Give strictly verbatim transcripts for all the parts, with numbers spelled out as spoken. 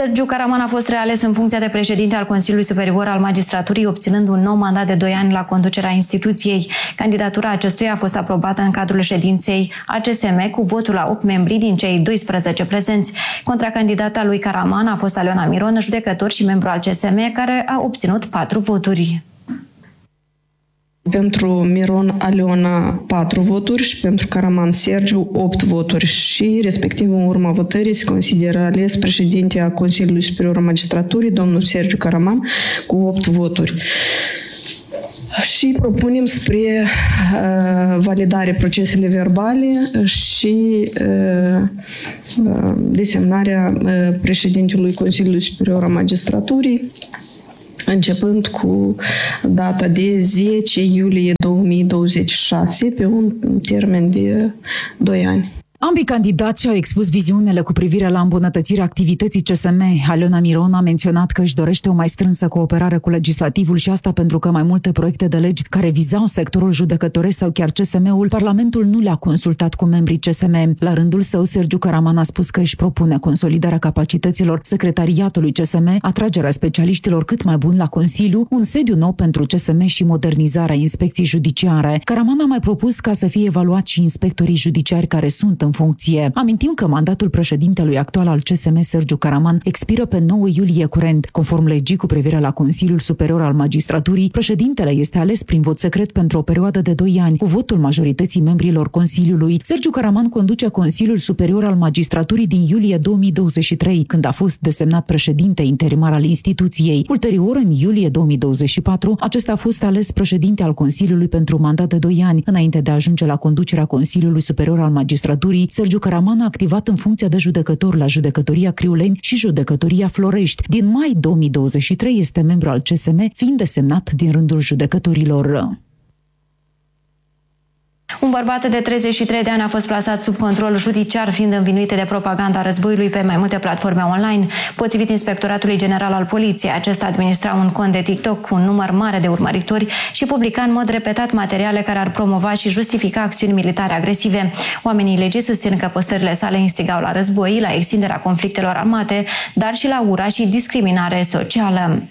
Sergiu Caraman a fost reales în funcția de președinte al Consiliului Superior al Magistraturii, obținând un nou mandat de doi ani la conducerea instituției. Candidatura acestuia a fost aprobată în cadrul ședinței A C S M cu votul la opt membri din cei doisprezece prezenți. Contracandidata lui Caraman a fost Aliona Miron, judecător și membru al C S M, care a obținut patru voturi. Pentru Miron Aliona patru voturi și pentru Caraman Sergiu opt voturi și, respectiv, în urma votării se consideră ales președinte a Consiliului Superior al Magistraturii, domnul Sergiu Caraman, cu opt voturi. Și propunem spre uh, validare procesele verbale și uh, uh, desemnarea uh, președintelui Consiliului Superior al Magistraturii, începând cu data de zece iulie două mii douăzeci și șase, pe un termen de doi ani. Ambii candidați și-au expus viziunile cu privire la îmbunătățirea activității C S M. Aliona Miron a menționat că își dorește o mai strânsă cooperare cu legislativul și asta pentru că mai multe proiecte de legi care vizau sectorul judecătoresc sau chiar C S M-ul, Parlamentul nu le-a consultat cu membrii C S M. La rândul său, Sergiu Caraman a spus că își propune consolidarea capacităților secretariatului C S M, atragerea specialiștilor cât mai buni la Consiliu, un sediu nou pentru C S M și modernizarea inspecției judiciare. Caraman a mai propus ca să fie evaluați și inspectorii judiciari care sunt în funcție. Amintim că mandatul președintelui actual al C S M, Sergiu Caraman, expiră pe nouă iulie curent. Conform legii cu privire la Consiliul Superior al Magistraturii, președintele este ales prin vot secret pentru o perioadă de doi ani, cu votul majorității membrilor Consiliului. Sergiu Caraman conduce Consiliul Superior al Magistraturii din iulie două mii douăzeci și trei, când a fost desemnat președinte interimar al instituției. Ulterior, în iulie două mii douăzeci și patru, acesta a fost ales președinte al Consiliului pentru un mandat de doi ani. Înainte de a ajunge la conducerea Consiliului Superior al Magistraturii, Sergiu Caraman a activat în funcția de judecător la Judecătoria Criuleni și Judecătoria Florești. Din mai două mii douăzeci și trei este membru al C S M, fiind desemnat din rândul judecătorilor. Un bărbat de treizeci și trei de ani a fost plasat sub control judiciar, fiind învinuit de propaganda războiului pe mai multe platforme online. Potrivit Inspectoratului General al Poliției, acesta administra un cont de TikTok cu un număr mare de urmăritori și publica în mod repetat materiale care ar promova și justifica acțiuni militare agresive. Oamenii legii susțin că postările sale instigau la război, la extinderea conflictelor armate, dar și la ura și discriminare socială.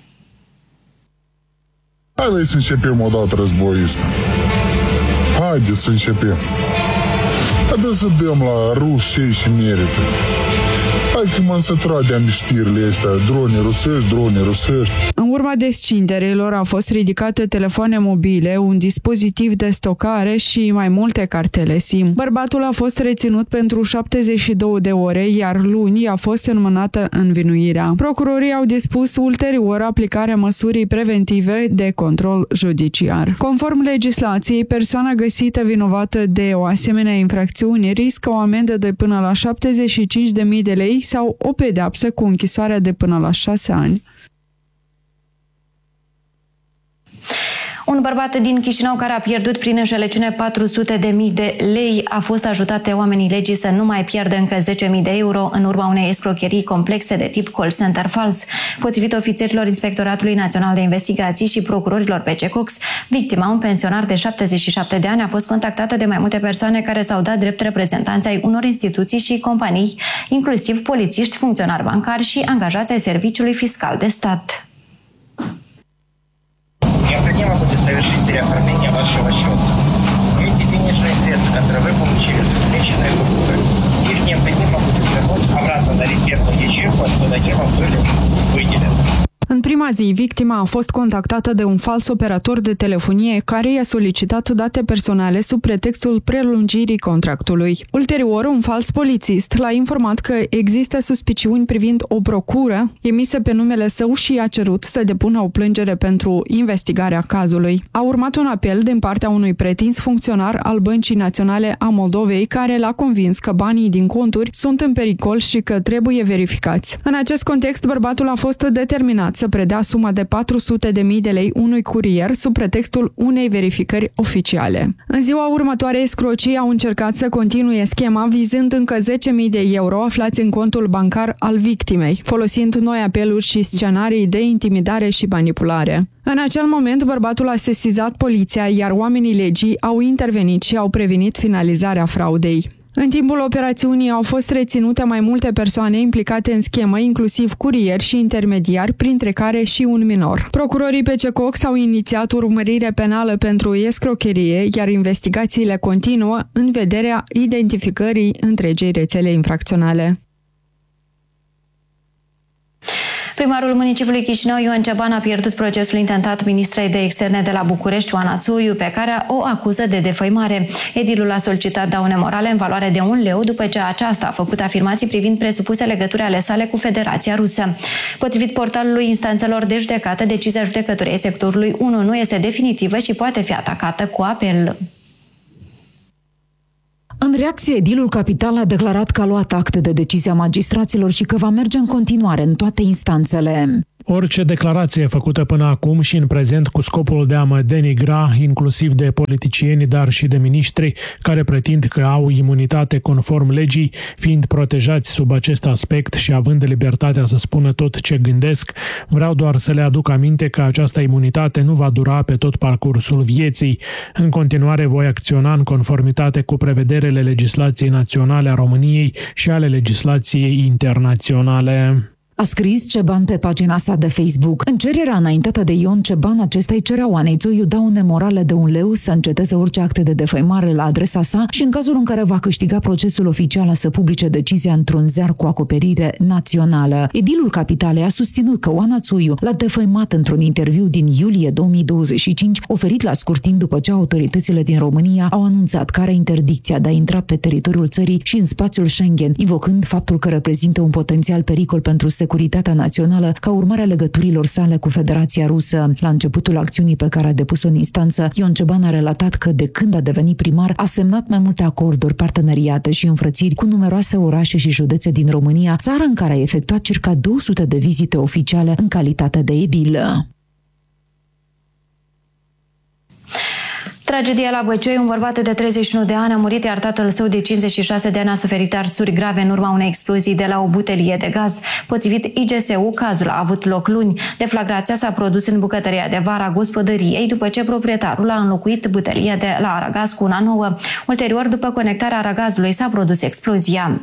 Hai să începem odată războiul ăsta. Haideți să începem. Haideți să dăm la ruși cei și merită. Hai că m-am săturat de știrile astea, drone rusești, drone rusești. În urma descinderilor au fost ridicate telefoane mobile, un dispozitiv de stocare și mai multe cartele SIM. Bărbatul a fost reținut pentru șaptezeci și două de ore, iar luni a fost înmânată învinuirea. Procurorii au dispus ulterior aplicarea măsurii preventive de control judiciar. Conform legislației, persoana găsită vinovată de o asemenea infracțiune riscă o amendă de până la șaptezeci și cinci de mii de lei sau o pedeapsă cu închisoarea de până la șase ani. Un bărbat din Chișinău care a pierdut prin înșelăciune patru sute de mii de lei a fost ajutat de oamenii legii să nu mai pierdă încă zece mii de euro în urma unei escrocherii complexe de tip call center fals. Potrivit ofițerilor Inspectoratului Național de Investigații și procurorilor P C Cox, victima, un pensionar de șaptezeci și șapte de ani, a fost contactată de mai multe persoane care s-au dat drept reprezentanți ai unor instituții și companii, inclusiv polițiști, funcționari bancari și angajați ai Serviciului Fiscal de Stat. Необходимо будет совершить переоформление вашего счета. Эти денежные средства, которые вы получили с отмеченной фактуры, их необходимо будет вернуть обратно на резервную ячейку, откуда они вам были выделены. În prima zi, victima a fost contactată de un fals operator de telefonie care i-a solicitat date personale sub pretextul prelungirii contractului. Ulterior, un fals polițist l-a informat că există suspiciuni privind o procură emisă pe numele său și i-a cerut să depună o plângere pentru investigarea cazului. A urmat un apel din partea unui pretins funcționar al Băncii Naționale a Moldovei care l-a convins că banii din conturi sunt în pericol și că trebuie verificați. În acest context, bărbatul a fost determinat să predea suma de patru sute de mii de lei unui curier sub pretextul unei verificări oficiale. În ziua următoare, escrocii au încercat să continue schema vizând încă zece mii de euro aflați în contul bancar al victimei, folosind noi apeluri și scenarii de intimidare și manipulare. În acel moment, bărbatul a sesizat poliția, iar oamenii legii au intervenit și au prevenit finalizarea fraudei. În timpul operațiunii au fost reținute mai multe persoane implicate în schemă, inclusiv curieri și intermediari, printre care și un minor. Procurorii P C Cox au inițiat urmărire penală pentru escrocherie, iar investigațiile continuă în vederea identificării întregii rețele infracționale. Primarul municipiului Chișinău, Ioan Ceban, a pierdut procesul intentat ministrei de externe de la București, Oana Țoiu, pe care o acuză de defăimare. Edilul a solicitat daune morale în valoare de un leu după ce aceasta a făcut afirmații privind presupuse legături ale sale cu Federația Rusă. Potrivit portalului instanțelor de judecată, decizia judecătorii sectorului unu nu este definitivă și poate fi atacată cu apel. În reacție, edilul capital a declarat că a luat acte de decizia magistraților și că va merge în continuare în toate instanțele. Orice declarație făcută până acum și în prezent cu scopul de a mă denigra, inclusiv de politicieni, dar și de miniștri care pretind că au imunitate conform legii, fiind protejați sub acest aspect și având libertatea să spună tot ce gândesc, vreau doar să le aduc aminte că această imunitate nu va dura pe tot parcursul vieții. În continuare voi acționa în conformitate cu prevederile legislației naționale a României și ale legislației internaționale. A scris Ceban pe pagina sa de Facebook. În cererea înaintată de Ion Ceban, acesta îi cerea Oanei Țoiu daune morale de un leu, să înceteze orice acte de defăimare la adresa sa și în cazul în care va câștiga procesul oficial să publice decizia într-un ziar cu acoperire națională. Edilul Capitalei a susținut că Oana Țoiu l-a defăimat într-un interviu din iulie două mii douăzeci și cinci, oferit la scurt timp după ce autoritățile din România au anunțat că are interdicția de a intra pe teritoriul țării și în spațiul Schengen, invocând faptul că reprezintă un potențial pericol pentru securitatea națională ca urmare a legăturilor sale cu Federația Rusă. La începutul acțiunii pe care a depus-o în instanță, Ion Ceban a relatat că de când a devenit primar a semnat mai multe acorduri, parteneriate și înfrățiri cu numeroase orașe și județe din România, țară în care a efectuat circa două sute de vizite oficiale în calitate de edil. Tragedia la Băcioi, un bărbat de treizeci și unu de ani a murit, iar tatăl său de cincizeci și șase de ani a suferit arsuri grave în urma unei explozii de la o butelie de gaz. Potrivit I G S U, cazul a avut loc luni. Deflagrația s-a produs în bucătăria de vară a gospodăriei, după ce proprietarul a înlocuit butelia de la aragaz cu una nouă. Ulterior, după conectarea aragazului, s-a produs explozia.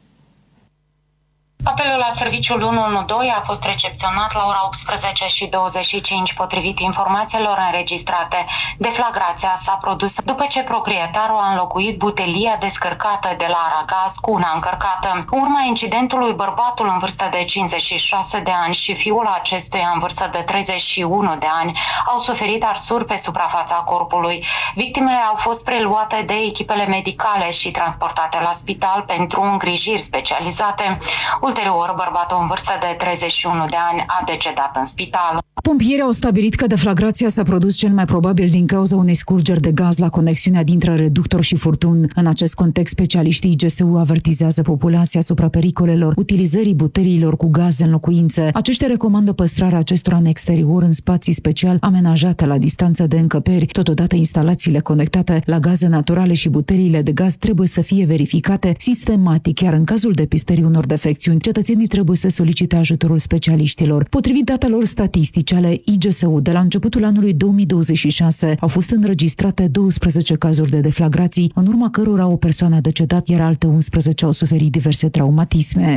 Apelul la serviciul unu unu doi a fost recepționat la ora optsprezece și douăzeci și cinci, potrivit informațiilor înregistrate. Deflagrația s-a produs după ce proprietarul a înlocuit butelia descărcată de la aragaz cu una încărcată. În urma incidentului, bărbatul în vârstă de cincizeci și șase de ani și fiul acestuia în vârstă de treizeci și unu de ani au suferit arsuri pe suprafața corpului. Victimele au fost preluate de echipele medicale și transportate la spital pentru îngrijiri specializate. Ulterior, bărbatul în vârstă de treizeci și unu de ani a decedat în spital. Pompierii au stabilit că deflagrația s-a produs cel mai probabil din cauza unei scurgeri de gaz la conexiunea dintre reductor și furtun. În acest context, specialiștii I G S U avertizează populația asupra pericolelor utilizării buteriilor cu gaze în locuințe. Aceștia recomandă păstrarea acestora în exterior, în spații special amenajate la distanță de încăperi. Totodată, instalațiile conectate la gaze naturale și buteriile de gaz trebuie să fie verificate sistematic, iar în cazul depistării unor defecțiuni, cetățenii trebuie să solicite ajutorul specialiștilor. Potrivit datelor statistice ale I G S U, de la începutul anului două mii douăzeci și șase au fost înregistrate douăsprezece cazuri de deflagrații, în urma cărora o persoană a decedat, iar alte unsprezece au suferit diverse traumatisme.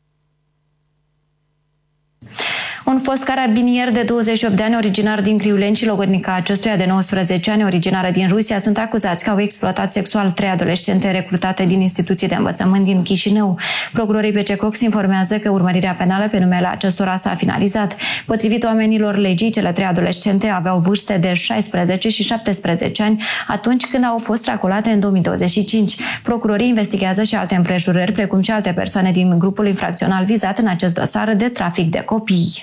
Un fost carabinier de douăzeci și opt de ani, originar din Criuleni, și logodnica acestuia de nouăsprezece ani, originară din Rusia, sunt acuzați că au exploatat sexual trei adolescente recrutate din instituții de învățământ din Chișinău. Procurorii P C Cox informează că urmărirea penală pe numele acestora s-a finalizat. Potrivit oamenilor legii, cele trei adolescente aveau vârste de șaisprezece și șaptesprezece ani atunci când au fost traculate în două mii douăzeci și cinci. Procurorii investigează și alte împrejurări, precum și alte persoane din grupul infracțional vizat în acest dosar de trafic de copii.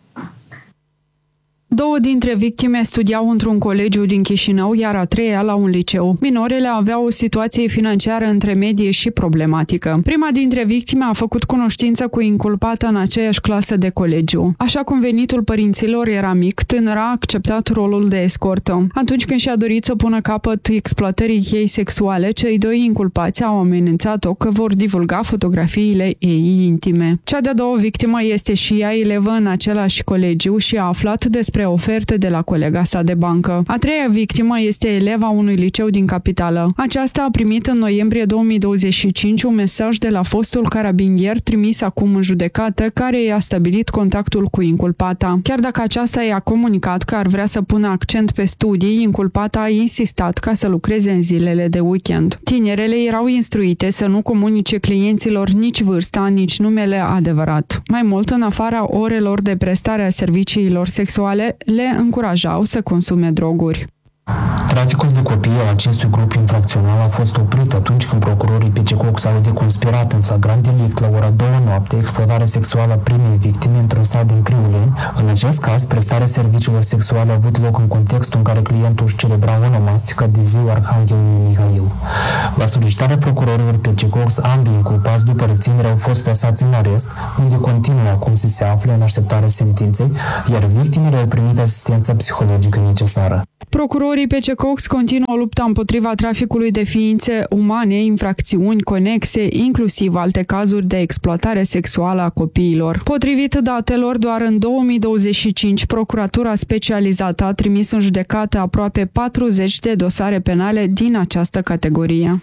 Două dintre victime studiau într-un colegiu din Chișinău, iar a treia la un liceu. Minorele aveau o situație financiară între medie și problematică. Prima dintre victime a făcut cunoștință cu inculpata în aceeași clasă de colegiu. Așa cum venitul părinților era mic, tânăra a acceptat rolul de escortă. Atunci când și-a dorit să pună capăt exploatării ei sexuale, cei doi inculpați au amenințat-o că vor divulga fotografiile ei intime. Cea de-a doua victimă este și ea elevă în același colegiu și a aflat despre despre oferte de la colega sa de bancă. A treia victimă este eleva unui liceu din capitală. Aceasta a primit în noiembrie două mii douăzeci și cinci un mesaj de la fostul carabinier trimis acum în judecată, care i-a stabilit contactul cu inculpata. Chiar dacă aceasta i-a comunicat că ar vrea să pună accent pe studii, inculpata a insistat ca să lucreze în zilele de weekend. Tinerele erau instruite să nu comunice clienților nici vârsta, nici numele adevărat. Mai mult, în afara orelor de prestare a serviciilor sexuale, le încurajau să consume droguri. Traficul de copii al acestui grup infracțional a fost oprit atunci când procurorii P C Cox au deconspirat în flagrant delict la ora două noapte exploatarea sexuală a primei victime într-un sat din Criuleni. În acest caz, prestarea serviciilor sexuale a avut loc în contextul în care clientul își celebra onomastica de ziua Arhanghelului Mihail. La solicitarea procurorilor P C Cox, ambii inculpați după reținere au fost plasați în arest, unde continuă acum să se afle în așteptarea sentinței, iar victimele au primit asistența psihologică necesară. Procurorii P C Cox continuă lupta împotriva traficului de ființe umane, infracțiuni conexe, inclusiv alte cazuri de exploatare sexuală a copiilor. Potrivit datelor, doar în două mii douăzeci și cinci, Procuratura Specializată a trimis în judecată aproape patruzeci de dosare penale din această categorie.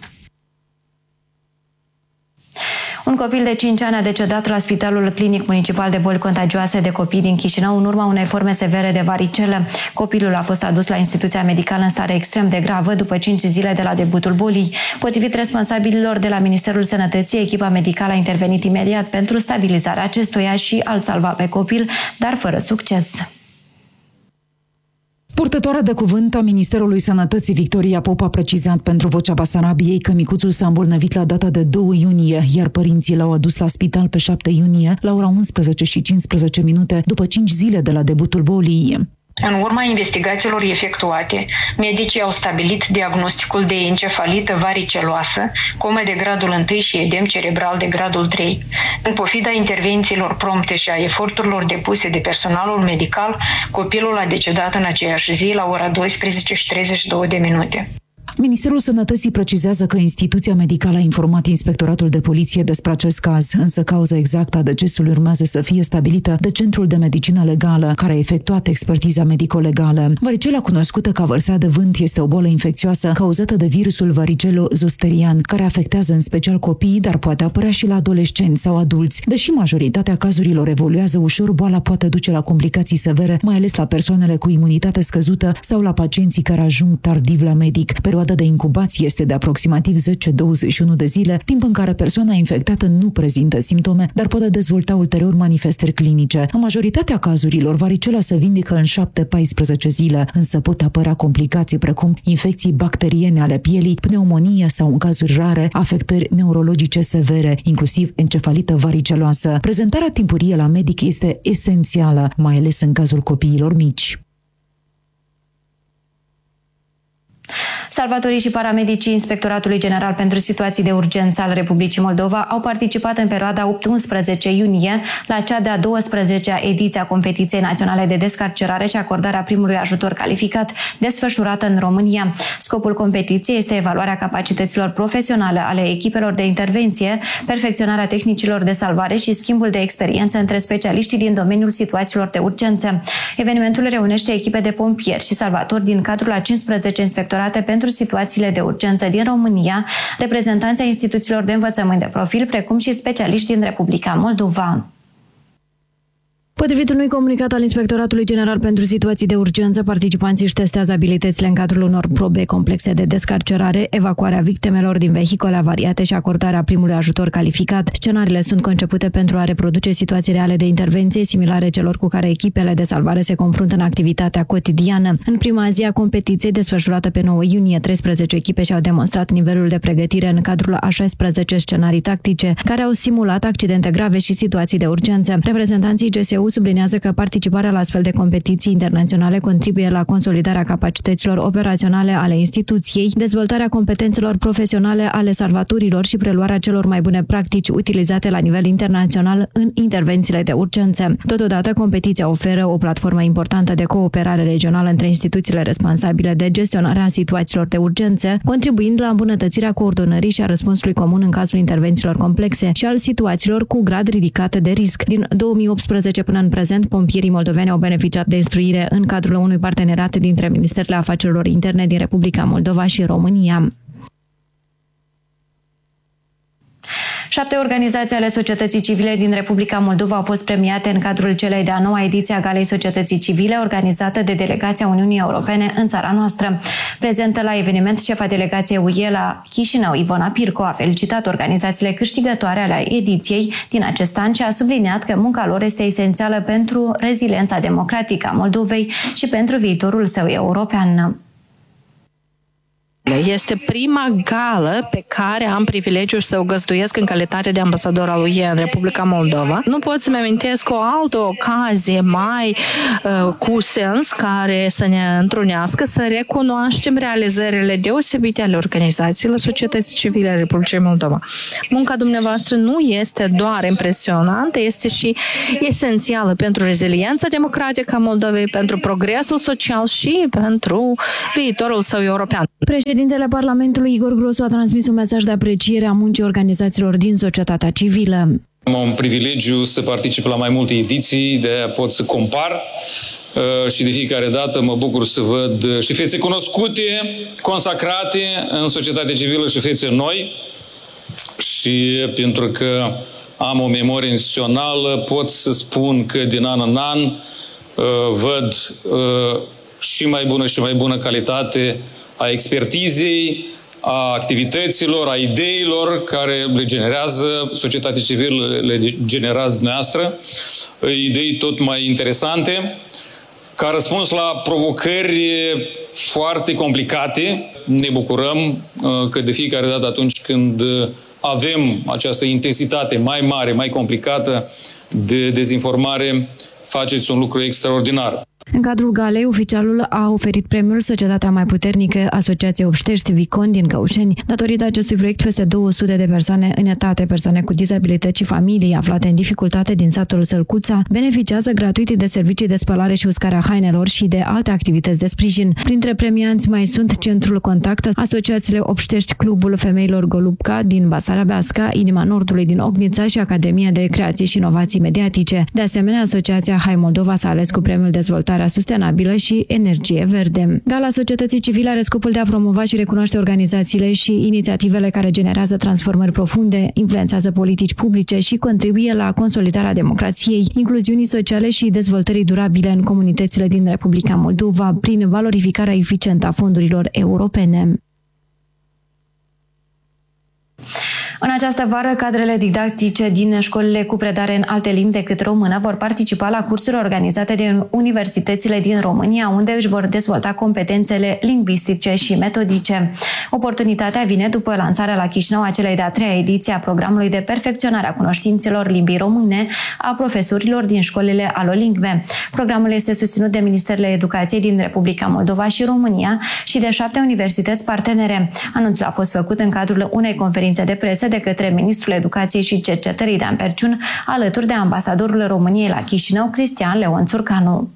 Un copil de cinci ani a decedat la Spitalul Clinic Municipal de Boli Contagioase de Copii din Chișinău în urma unei forme severe de varicelă. Copilul a fost adus la instituția medicală în stare extrem de gravă după cinci zile de la debutul bolii. Potrivit responsabililor de la Ministerul Sănătății, echipa medicală a intervenit imediat pentru stabilizarea acestuia și a-l salva pe copil, dar fără succes. Purtătoarea de cuvânt a Ministerului Sănătății, Victoria Pop, a precizat pentru Vocea Basarabiei că micuțul s-a îmbolnăvit la data de doi iunie, iar părinții l-au adus la spital pe șapte iunie, la ora unsprezece și cincisprezece minute, după cinci zile de la debutul bolii. În urma investigațiilor efectuate, medicii au stabilit diagnosticul de encefalită variceloasă, comă de gradul unu și edem cerebral de gradul trei. În pofida intervențiilor prompte și a eforturilor depuse de personalul medical, copilul a decedat în aceeași zi la ora douăsprezece și treizeci și două de minute. Ministerul Sănătății precizează că instituția medicală a informat Inspectoratul de Poliție despre acest caz, însă cauza exactă a decesului urmează să fie stabilită de Centrul de Medicină Legală, care a efectuat expertiza medico-legală. Varicela, cunoscută ca vărsea de vânt, este o boală infecțioasă cauzată de virusul varicelo-zosterian, care afectează în special copiii, dar poate apărea și la adolescenți sau adulți. Deși majoritatea cazurilor evoluează ușor, boala poate duce la complicații severe, mai ales la persoanele cu imunitate scăzută sau la pacienții care ajung tardiv la medic. Perioada de incubație este de aproximativ zece douăzeci și unu de zile, timp în care persoana infectată nu prezintă simptome, dar poate dezvolta ulterior manifestări clinice. În majoritatea cazurilor, varicela se vindecă în șapte paisprezece zile, însă pot apărea complicații precum infecții bacteriene ale pielii, pneumonie sau, în cazuri rare, afectări neurologice severe, inclusiv encefalită variceloasă. Prezentarea timpurie la medic este esențială, mai ales în cazul copiilor mici. Salvatorii și paramedicii Inspectoratului General pentru Situații de Urgență al Republicii Moldova au participat în perioada opt unsprezece iunie la cea de-a douăsprezecea ediție a Competiției Naționale de Descarcerare și acordarea primului ajutor calificat desfășurată în România. Scopul competiției este evaluarea capacităților profesionale ale echipelor de intervenție, perfecționarea tehnicilor de salvare și schimbul de experiență între specialiștii din domeniul situațiilor de urgență. Evenimentul reunește echipe de pompieri și salvatori din cadrul a cincisprezece inspectorate pentru situațiile de urgență din România, reprezentanții instituțiilor de învățământ de profil, precum și specialiști din Republica Moldova. Potrivit unui comunicat al Inspectoratului General pentru Situații de Urgență, participanții își testează abilitățile în cadrul unor probe complexe de descarcerare, evacuarea victimelor din vehicole avariate și acordarea primului ajutor calificat. Scenariile sunt concepute pentru a reproduce situații reale de intervenție similare celor cu care echipele de salvare se confruntă în activitatea cotidiană. În prima zi a competiției, desfășurată pe nouă iunie, treisprezece echipe și-au demonstrat nivelul de pregătire în cadrul a șaisprezece scenarii tactice, care au simulat accidente grave și situații de urgență. Reprezentanții G S U sublinează că participarea la astfel de competiții internaționale contribuie la consolidarea capacităților operaționale ale instituției, dezvoltarea competențelor profesionale ale salvatorilor și preluarea celor mai bune practici utilizate la nivel internațional în intervențiile de urgență. Totodată, competiția oferă o platformă importantă de cooperare regională între instituțiile responsabile de gestionarea situațiilor de urgență, contribuind la îmbunătățirea coordonării și a răspunsului comun în cazul intervențiilor complexe și al situațiilor cu grad ridicat de risc. Din două mii optsprezece până Până în prezent, pompierii moldoveni au beneficiat de instruire în cadrul unui parteneriat dintre Ministerele Afacerilor Interne din Republica Moldova și România. Șapte organizații ale societății civile din Republica Moldova au fost premiate în cadrul celei de-a noua ediție a Galei Societății Civile, organizată de Delegația Uniunii Europene în țara noastră. Prezentă la eveniment, șefa delegației U E la Chișinău, Ivona Pirco, a felicitat organizațiile câștigătoare ale ediției din acest an și a subliniat că munca lor este esențială pentru reziliența democratică a Moldovei și pentru viitorul său european. Este prima gală pe care am privilegiul să o găzduiesc în calitate de ambasador al U E în Republica Moldova. Nu pot să-mi amintesc o altă ocazie mai uh, cu sens care să ne întrunească, să recunoaștem realizările deosebite ale organizațiilor societății civile a Republicii Moldova. Munca dumneavoastră nu este doar impresionantă, este și esențială pentru reziliența democratică a Moldovei, pentru progresul social și pentru viitorul său european. Președintele Parlamentului Igor Grosu a transmis un mesaj de apreciere a muncii organizațiilor din societatea civilă. Am un privilegiu să particip la mai multe ediții, de aia pot să compar și de fiecare dată mă bucur să văd și fețe cunoscute, consacrate în societatea civilă și fețe noi. Și pentru că am o memorie instituțională, pot să spun că din an în an văd și mai bună și mai bună calitate a expertizei, a activităților, a ideilor care le generează societatea civilă, le generați dumneavoastră, idei tot mai interesante, ca răspuns la provocări foarte complicate. Ne bucurăm că de fiecare dată atunci când avem această intensitate mai mare, mai complicată de dezinformare, faceți un lucru extraordinar. În cadrul galei, oficialul a oferit premiul Societatea Mai Puternică Asociației Obștești Vicon din Căușeni. Datorită acestui proiect, peste două sute de persoane în etate, persoane cu dizabilități și familii aflate în dificultate din satul Sălcuța, beneficiază gratuit de servicii de spălare și uscarea hainelor și de alte activități de sprijin. Printre premianți mai sunt Centrul Contact, asociațiile Obștești, Clubul Femeilor Golubca din Basarabia Beasca, Inima Nordului din Ognița și Academia de Creații și Inovații Mediatice. De asemenea, Asociația Hai Moldova s-a ales cu premiul Dezvoltare Sustenabilă și Energie Verde. Gala societății civile are scopul de a promova și recunoaște organizațiile și inițiativele care generează transformări profunde, influențează politici publice și contribuie la consolidarea democrației, incluziunii sociale și dezvoltării durabile în comunitățile din Republica Moldova prin valorificarea eficientă a fondurilor europene. În această vară, cadrele didactice din școlile cu predare în alte limbi decât română vor participa la cursuri organizate de universitățile din România, unde își vor dezvolta competențele lingvistice și metodice. Oportunitatea vine după lansarea la Chișinău a celei de-a treia ediție a programului de perfecționare a cunoștințelor limbii române a profesorilor din școlile Alolingve. Programul este susținut de Ministerele Educației din Republica Moldova și România și de șapte universități partenere. Anunțul a fost făcut în cadrul unei conferințe de presă de către Ministrul Educației și Cercetării Dan Perciun, alături de ambasadorul României la Chișinău, Cristian Leon Țurcanu.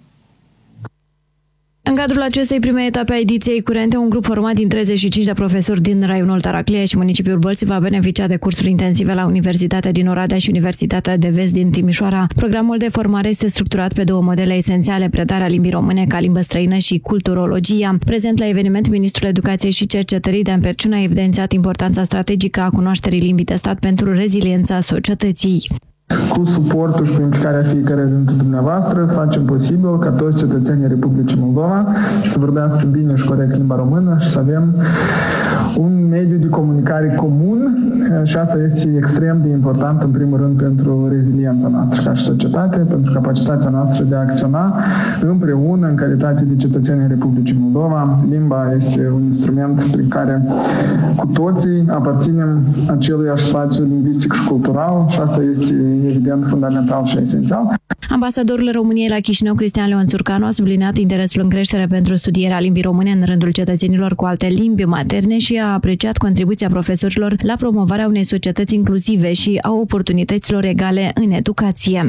În cadrul acestei prime etape a ediției curente, un grup format din treizeci și cinci de profesori din raionul Taraclia și municipiul Bălți va beneficia de cursuri intensive la Universitatea din Oradea și Universitatea de Vest din Timișoara. Programul de formare este structurat pe două modele esențiale, predarea limbii române ca limbă străină și culturologia. Prezent la eveniment, Ministrul Educației și Cercetării Dan Perciun a evidențiat importanța strategică a cunoașterii limbii de stat pentru reziliența societății. Cu suportul și cu implicarea fiecare dintre dumneavoastră facem posibil ca toți cetățenii Republicii Moldova să vorbească bine și corect limba română și să avem un mediu de comunicare comun și asta este extrem de important în primul rând pentru reziliența noastră ca și societate, pentru capacitatea noastră de a acționa împreună în calitate de cetățenii Republicii Moldova. Limba este un instrument prin care cu toții aparținem aceluiași spațiu lingvistic și cultural și asta este evident fundamental și esențial. Ambasadorul României la Chișinău, Cristian Leon Țurcanu, a subliniat interesul în creștere pentru studierea limbii române în rândul cetățenilor cu alte limbi materne și a apreciat contribuția profesorilor la promovarea unei societăți inclusive și a oportunităților egale în educație.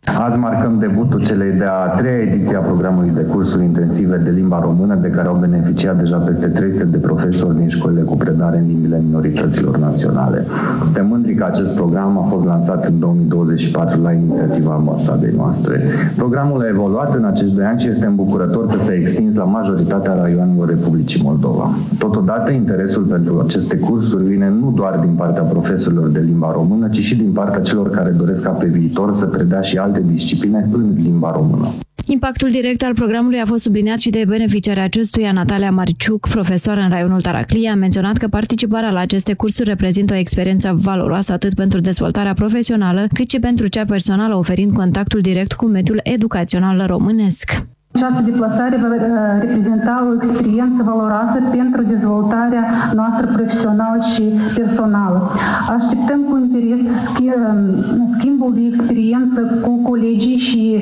Azi marcăm debutul celei de-a treia ediție a programului de cursuri intensive de limba română, de care au beneficiat deja peste trei sute de profesori din școlile cu predare în limbile minorităților naționale. Suntem mândri că acest program a fost lansat în două mii douăzeci și patru la inițiativa ambasadei noastre. Programul a evoluat în acești doi ani și este îmbucurător că s-a extins la majoritatea raioanelor Republicii Moldova. Totodată, interesul pentru aceste cursuri vine nu doar din partea profesorilor de limba română, ci și din partea celor care doresc ca pe viitor să predea și alte discipline în limba română. Impactul direct al programului a fost subliniat și de beneficiarea acestuia. Natalia Marciuc, profesoară în raionul Taraclia, a menționat că participarea la aceste cursuri reprezintă o experiență valoroasă atât pentru dezvoltarea profesională, cât și pentru cea personală, oferind contactul direct cu mediul educațional românesc. Această deplasare va reprezenta o experiență valoroasă pentru dezvoltarea noastră profesională și personală. Așteptăm cu interes schimbul de experiență cu colegii și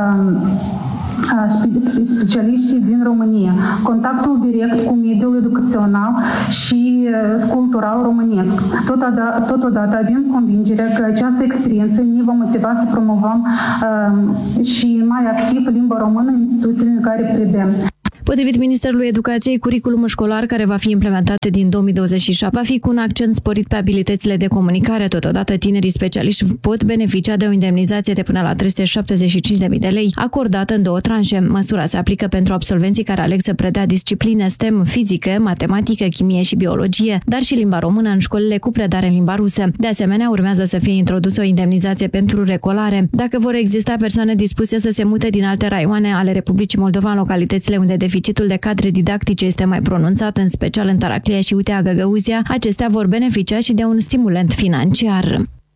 specialiștii din România, contactul direct cu mediul educațional și cultural românesc. Totodată, totodată avem convingerea că această experiență ne va motiva să promovăm uh, și mai activ limba română în instituțiile în care predăm. Potrivit Ministerului Educației, curiculumul școlar care va fi implementat din două mii douăzeci și șapte va fi cu un accent sporit pe abilitățile de comunicare. Totodată, tinerii specialiști pot beneficia de o indemnizație de până la trei sute șaptezeci și cinci de mii de lei, acordată în două tranșe. Măsura se aplică pentru absolvenții care aleg să predea discipline STEM, fizică, matematică, chimie și biologie, dar și limba română în școlile cu predare în limba rusă. De asemenea, urmează să fie introdusă o indemnizație pentru recolare. Dacă vor exista persoane dispuse să se mute din alte raioane ale Republicii Moldova în localitățile unde deficitul de cadre didactice este mai pronunțat, în special în Taraclia și Utea Găgăuzia, acestea vor beneficia și de un stimulent financiar.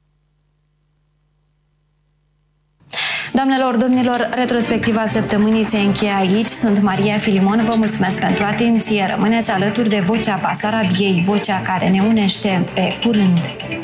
Doamnelor, domnilor, retrospectiva săptămânii se încheie aici. Sunt Maria Filimon, vă mulțumesc pentru atenție. Rămâneți alături de Vocea Basarabiei, vocea care ne unește. Pe curând!